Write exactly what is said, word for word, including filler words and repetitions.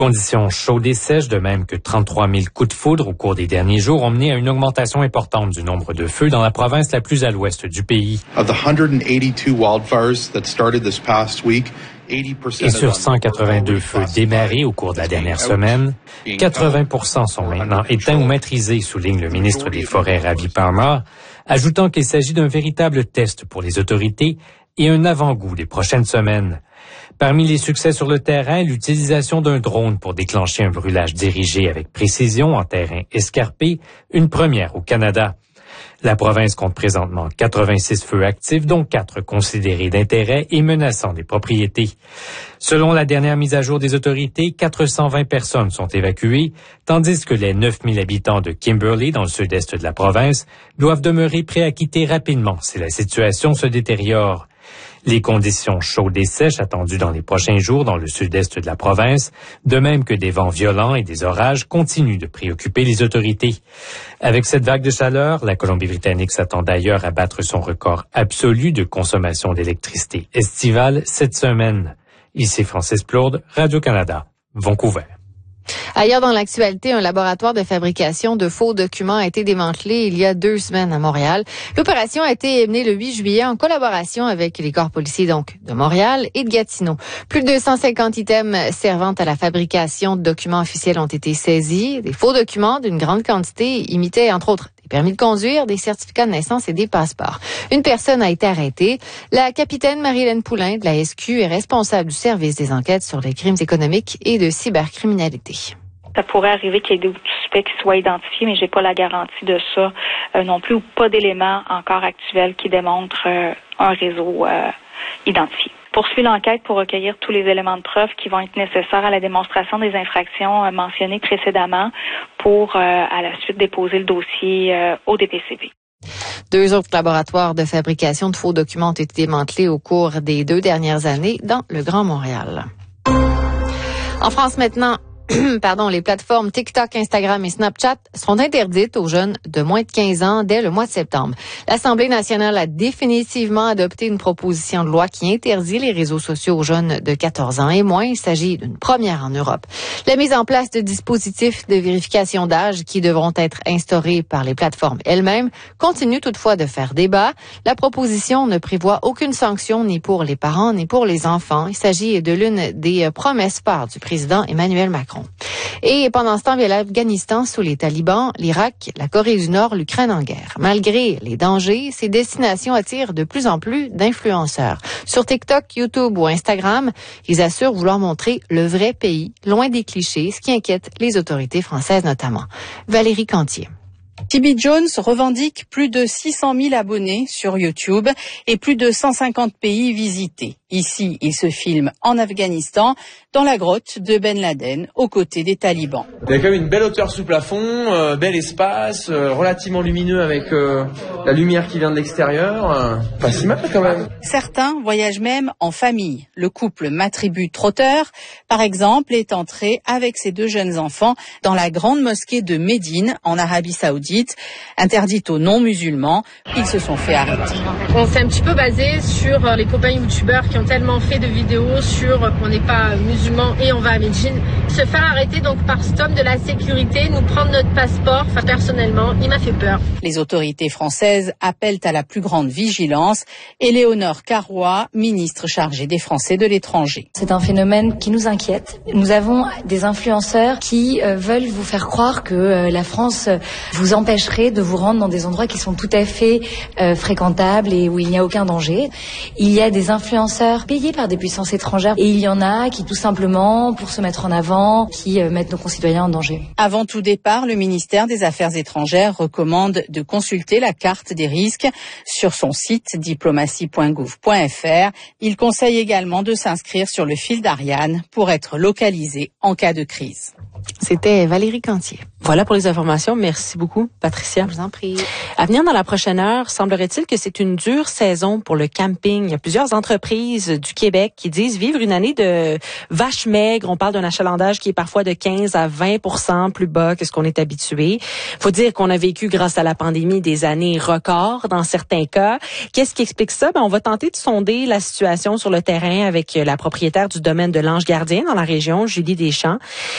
Conditions chaudes et sèches, de même que trente-trois mille coups de foudre au cours des derniers jours, ont mené à une augmentation importante du nombre de feux dans la province la plus à l'ouest du pays. Of the one hundred eighty-two wildfires that started this past week, Et sur cent quatre-vingt-deux feux démarrés au cours de la dernière semaine, quatre-vingts pour cent sont maintenant éteints ou maîtrisés, souligne le ministre des Forêts Ravi Parmar, ajoutant qu'il s'agit d'un véritable test pour les autorités et un avant-goût des prochaines semaines. Parmi les succès sur le terrain, l'utilisation d'un drone pour déclencher un brûlage dirigé avec précision en terrain escarpé, une première au Canada. La province compte présentement quatre-vingt-six feux actifs, dont quatre considérés d'intérêt et menaçant des propriétés. Selon la dernière mise à jour des autorités, quatre cent vingt personnes sont évacuées, tandis que les neuf mille habitants de Kimberley, dans le sud-est de la province, doivent demeurer prêts à quitter rapidement si la situation se détériore. Les conditions chaudes et sèches attendues dans les prochains jours dans le sud-est de la province, de même que des vents violents et des orages, continuent de préoccuper les autorités. Avec cette vague de chaleur, la Colombie-Britannique s'attend d'ailleurs à battre son record absolu de consommation d'électricité estivale cette semaine. Ici Francis Plourde, Radio-Canada, Vancouver. Ailleurs dans l'actualité, un laboratoire de fabrication de faux documents a été démantelé il y a deux semaines à Montréal. L'opération a été menée le huit juillet en collaboration avec les corps policiers donc de Montréal et de Gatineau. Plus de deux cent cinquante items servant à la fabrication de documents officiels ont été saisis. Des faux documents d'une grande quantité imitaient entre autres des permis de conduire, des certificats de naissance et des passeports. Une personne a été arrêtée. La capitaine Marie-Hélène Poulain de la S Q est responsable du service des enquêtes sur les crimes économiques et de cybercriminalité. Ça pourrait arriver qu'il y ait des suspects qui soient identifiés, mais j'ai pas la garantie de ça euh, non plus, ou pas d'éléments encore actuels qui démontrent euh, un réseau euh, identifié. Poursuit l'enquête pour recueillir tous les éléments de preuve qui vont être nécessaires à la démonstration des infractions euh, mentionnées précédemment pour, euh, à la suite, déposer le dossier euh, au D P C P. Deux autres laboratoires de fabrication de faux documents ont été démantelés au cours des deux dernières années dans le Grand Montréal. En France maintenant, Pardon, les plateformes TikTok, Instagram et Snapchat seront interdites aux jeunes de moins de quinze ans dès le mois de septembre. L'Assemblée nationale a définitivement adopté une proposition de loi qui interdit les réseaux sociaux aux jeunes de quatorze ans et moins. Il s'agit d'une première en Europe. La mise en place de dispositifs de vérification d'âge qui devront être instaurés par les plateformes elles-mêmes continue toutefois de faire débat. La proposition ne prévoit aucune sanction ni pour les parents ni pour les enfants. Il s'agit de l'une des promesses phares du président Emmanuel Macron. Et pendant ce temps, via l'Afghanistan, sous les talibans, l'Irak, la Corée du Nord, l'Ukraine en guerre. Malgré les dangers, ces destinations attirent de plus en plus d'influenceurs. Sur TikTok, YouTube ou Instagram, ils assurent vouloir montrer le vrai pays, loin des clichés, ce qui inquiète les autorités françaises notamment. Valérie Cantier. Tibi Jones revendique plus de six cent mille abonnés sur YouTube et plus de cent cinquante pays visités. Ici, il se filme en Afghanistan, dans la grotte de Ben Laden, aux côtés des talibans. Il y a quand même une belle hauteur sous plafond, euh, bel espace, euh, relativement lumineux avec euh, la lumière qui vient de l'extérieur. Euh, pas si mal quand même. Certains voyagent même en famille. Le couple Matribu Trotter, par exemple, est entré avec ses deux jeunes enfants dans la grande mosquée de Médine, en Arabie Saoudite, interdite aux non-musulmans. Ils se sont fait arrêter. On s'est un petit peu basé sur les copains youtubeurs qui ont tellement fait de vidéos sur qu'on n'est pas musulman et on va à Médine. Se faire arrêter donc par cet homme de la sécurité, nous prendre notre passeport, enfin personnellement, il m'a fait peur. Les autorités françaises appellent à la plus grande vigilance. Éléonore Carrois, ministre chargée des Français de l'étranger. C'est un phénomène qui nous inquiète. Nous avons des influenceurs qui euh, veulent vous faire croire que euh, la France euh, vous empêcherait de vous rendre dans des endroits qui sont tout à fait euh, fréquentables et où il n'y a aucun danger. Il y a des influenceurs payés par des puissances étrangères et il y en a qui tout simplement, pour se mettre en avant, qui euh, mettent nos concitoyens en danger. Avant tout départ, le ministère des Affaires étrangères recommande de consulter la carte des risques sur son site diplomatie point gouv point f r. Il conseille également de s'inscrire sur le fil d'Ariane pour être localisé en cas de crise. C'était Valérie Cantier. Voilà pour les informations. Merci beaucoup, Patricia. Je vous en prie. À venir dans la prochaine heure, semblerait-il que c'est une dure saison pour le camping. Il y a plusieurs entreprises du Québec qui disent vivre une année de vache maigre. On parle d'un achalandage qui est parfois de quinze à vingt pour cent plus bas que ce qu'on est habitué. Faut dire qu'on a vécu, grâce à la pandémie, des années records dans certains cas. Qu'est-ce qui explique ça? Ben, on va tenter de sonder la situation sur le terrain avec la propriétaire du domaine de l'Ange Gardien dans la région, Julie Deschamps.